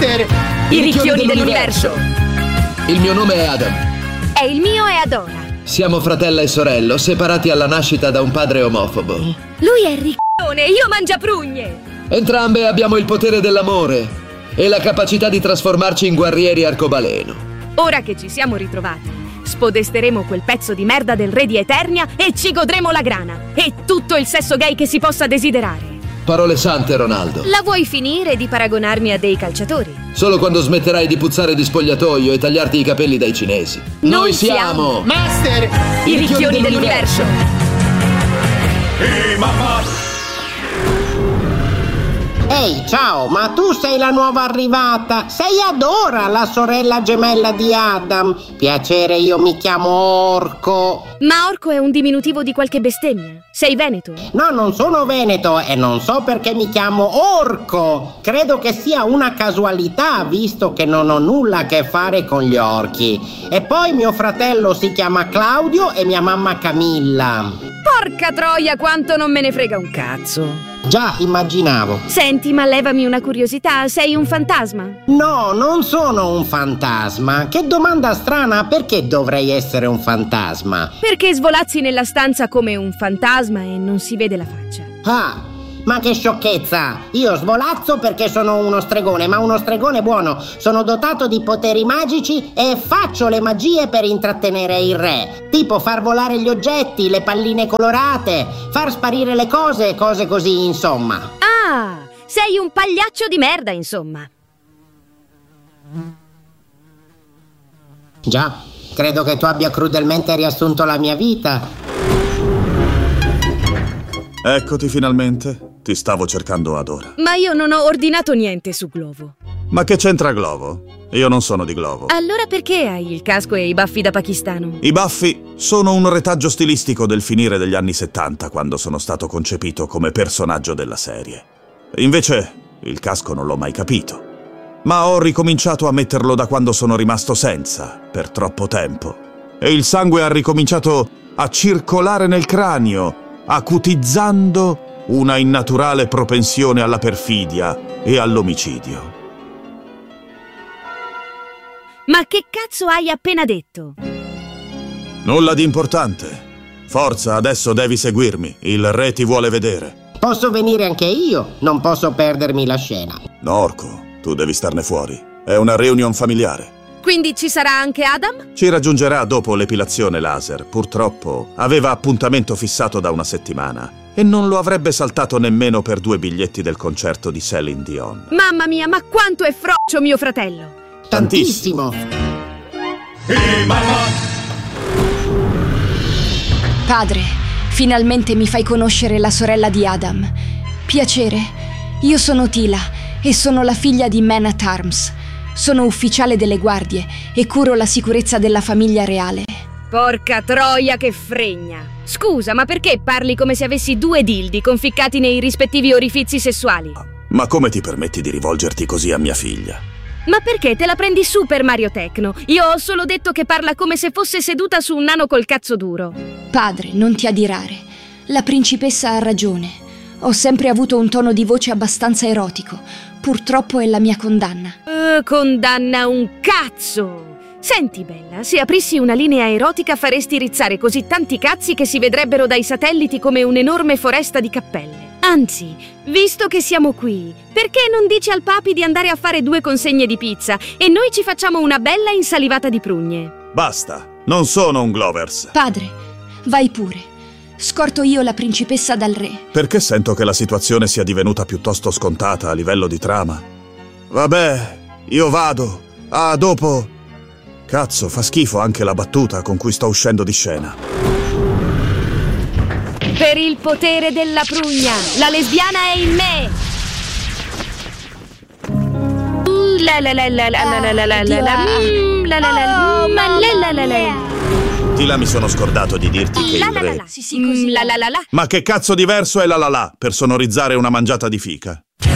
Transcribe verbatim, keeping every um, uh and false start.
Master! I ricchioni dell'universo! Il mio nome è Adam. E il mio è Adora. Siamo fratello e sorello, separati alla nascita da un padre omofobo. Lui è ricchione, io mangiaprugne! Entrambe abbiamo il potere dell'amore e la capacità di trasformarci in guerrieri arcobaleno. Ora che ci siamo ritrovati, spodesteremo quel pezzo di merda del re di Eternia e ci godremo la grana e tutto il sesso gay che si possa desiderare. Parole sante, Ronaldo. La vuoi finire di paragonarmi a dei calciatori? Solo quando smetterai di puzzare di spogliatoio e tagliarti i capelli dai cinesi. Noi, Noi siamo... siamo Master! I ricchioni dell'universo! Ehi, mamma! Ehi, ciao, ma tu sei la nuova arrivata. Sei Adora, la sorella gemella di Adam. Piacere, io mi chiamo Orco. Ma Orco è un diminutivo di qualche bestemmia. Sei veneto? No, non sono veneto e non so perché mi chiamo Orco. Credo che sia una casualità, visto che non ho nulla a che fare con gli orchi. E poi mio fratello si chiama Claudio e mia mamma Camilla. Porca troia, quanto non me ne frega un cazzo. Già, immaginavo. Senti, ma levami una curiosità, sei un fantasma? No, non sono un fantasma. Che domanda strana, perché dovrei essere un fantasma? Perché svolazzi nella stanza come un fantasma e non si vede la faccia. Ah, ma che sciocchezza! Io svolazzo perché sono uno stregone, ma uno stregone buono. Sono dotato di poteri magici e faccio le magie per intrattenere il re. Tipo far volare gli oggetti, le palline colorate, far sparire le cose, cose così, insomma. Ah, sei un pagliaccio di merda, insomma. Già, credo che tu abbia crudelmente riassunto la mia vita. Eccoti finalmente. Ti stavo cercando Adora. Ma io non ho ordinato niente su Glovo. Ma che c'entra Glovo? Io non sono di Glovo. Allora perché hai il casco e i baffi da pakistano? I baffi sono un retaggio stilistico del finire degli anni settanta, quando sono stato concepito come personaggio della serie. Invece, il casco non l'ho mai capito. Ma ho ricominciato a metterlo da quando sono rimasto senza, per troppo tempo. E il sangue ha ricominciato a circolare nel cranio, acutizzando una innaturale propensione alla perfidia e all'omicidio. Ma che cazzo hai appena detto? Nulla di importante. Forza, adesso devi seguirmi. Il re ti vuole vedere. Posso venire anche io? Non posso perdermi la scena. No, Orco, tu devi starne fuori. È una reunion familiare. Quindi ci sarà anche Adam? Ci raggiungerà dopo l'epilazione laser. Purtroppo aveva appuntamento fissato da una settimana e non lo avrebbe saltato nemmeno per due biglietti del concerto di Céline Dion. Mamma mia, ma quanto è froccio mio fratello! Tantissimo! Ehi, mamma! Padre, finalmente mi fai conoscere la sorella di Adam. Piacere, io sono Tila e sono la figlia di Man at Arms. Sono ufficiale delle guardie e curo la sicurezza della famiglia reale. Porca troia che fregna! Scusa, ma perché parli come se avessi due dildi conficcati nei rispettivi orifizi sessuali? Ma come ti permetti di rivolgerti così a mia figlia? Ma perché te la prendi su per Mario Tecno? Io ho solo detto che parla come se fosse seduta su un nano col cazzo duro. Padre, non ti adirare. La principessa ha ragione. Ho sempre avuto un tono di voce abbastanza erotico. Purtroppo è la mia condanna. Uh, condanna un cazzo! Senti, bella, se aprissi una linea erotica faresti rizzare così tanti cazzi che si vedrebbero dai satelliti come un'enorme foresta di cappelle. Anzi, visto che siamo qui, perché non dici al papi di andare a fare due consegne di pizza e noi ci facciamo una bella insalivata di prugne? Basta, non sono un Glovers. Padre, vai pure. Scorto io la principessa dal re. Perché sento che la situazione sia divenuta piuttosto scontata a livello di trama? Vabbè, io vado. A dopo. Cazzo, fa schifo anche la battuta con cui sto uscendo di scena. Per il potere della prugna, la lesbiana è in me! La la la la la la la la la la la la la la la la. Tila, mi sono scordato di dirti che il La la re... la. Sì, sì, così. La la la la. Ma che cazzo diverso è la la la per sonorizzare una mangiata di fica?